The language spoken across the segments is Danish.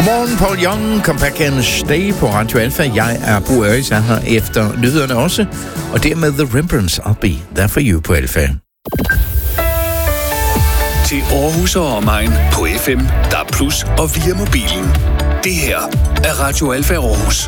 Godmorgen, Paul Young, Come Back and Stay på Radio Alpha. Jeg er Bo Øres, jeg her efter nyhederne også. Og dermed The Rembrandts, I'll Be There For You på Alpha. Til Aarhus og omegn på FM, DAB+ og via mobilen. Det her er Radio Alpha Aarhus.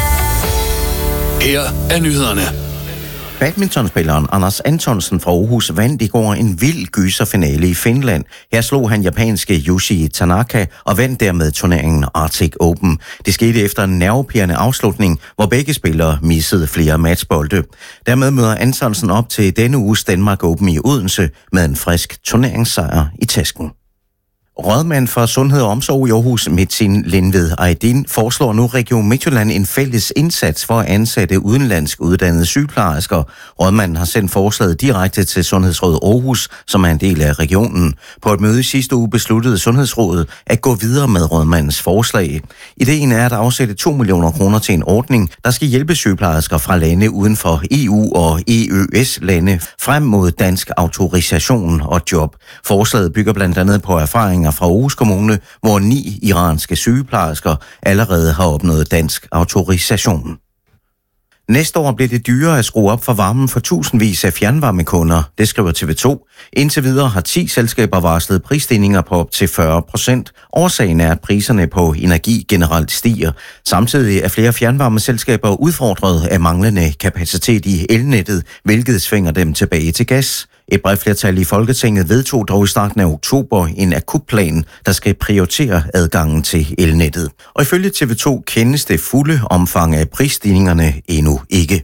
Her er nyhederne. Badmintonspilleren Anders Antonsen fra Aarhus vandt i går en vild gyserfinale i Finland. Her slog han japanske Yuji Tanaka og vandt dermed turneringen Arctic Open. Det skete efter en nervepirrende afslutning, hvor begge spillere missede flere matchbolde. Dermed møder Antonsen op til denne uges Danmark Open i Odense med en frisk turneringssejr i tasken. Rådmand for Sundhed og Omsorg i Aarhus, Metin Lindved Aydin, foreslår nu Region Midtjylland en fælles indsats for at ansætte udenlandsk uddannede sygeplejersker. Rådmanden har sendt forslaget direkte til Sundhedsrådet Aarhus, som er en del af regionen. På et møde i sidste uge besluttede Sundhedsrådet at gå videre med rådmandens forslag. Ideen er at afsætte 2 millioner kroner til en ordning, der skal hjælpe sygeplejersker fra lande uden for EU og EØS-lande frem mod dansk autorisation og job. Forslaget bygger blandt andet på erfaringer fra Aarhus Kommune, hvor 9 iranske sygeplejersker allerede har opnået dansk autorisation. Næste år bliver det dyrere at skrue op for varmen for tusindvis af fjernvarmekunder, det skriver TV2. Indtil videre har 10 selskaber varslet prisstigninger på op til 40%. Årsagen er, at priserne på energi generelt stiger. Samtidig er flere fjernvarmeselskaber udfordret af manglende kapacitet i elnettet, hvilket svinger dem tilbage til gas. Et bredt flertal i Folketinget vedtog dog i starten af oktober en akutplan, der skal prioritere adgangen til elnettet. Og ifølge TV2 kendes det fulde omfang af prisstigningerne endnu ikke.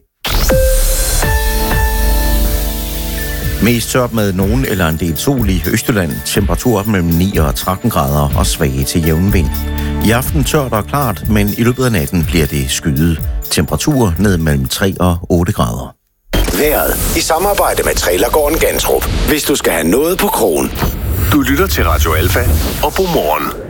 Mest tørt med nogen eller en del sol i Østjylland. Temperatur op mellem 9 og 13 grader og svage til jævn vind. I aften tørt og klart, men i løbet af natten bliver det skyet. Temperatur ned mellem 3 og 8 grader. Vejret i samarbejde med Trailergården Gantrup. Hvis du skal have noget på krogen. Du lytter til Radio Alpha og Godmorgen.